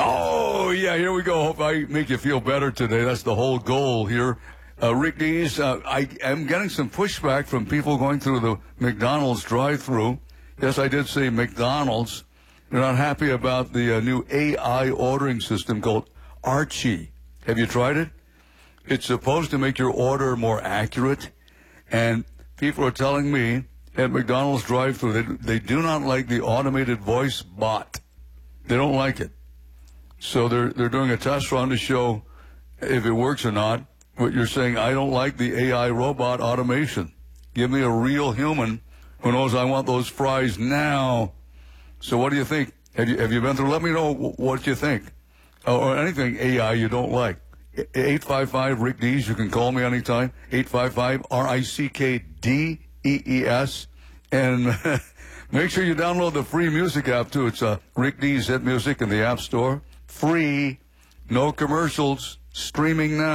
Oh, yeah, here we go. Hope I make you feel better today. That's the whole goal here. Rick Dees, I am getting some pushback from people going through the McDonald's drive-thru. Yes, I did say McDonald's. They're not happy about the new AI ordering system called Archie. Have you tried it? It's supposed to make your order more accurate, and people are telling me at McDonald's drive-thru they do not like the automated voice bot. They don't like it. So they're doing a test run to show if it works or not. But you're saying, I don't like the AI robot automation. Give me a real human who knows I want those fries now. So what do you think? Have you been through? Let me know what you think. Or anything AI you don't like. 855 Rick Dees. You can call me anytime. 855 RICKDEES. And make sure you download the free music app too. It's Rick Dees Hit Music in the App Store. Free, no commercials, streaming now.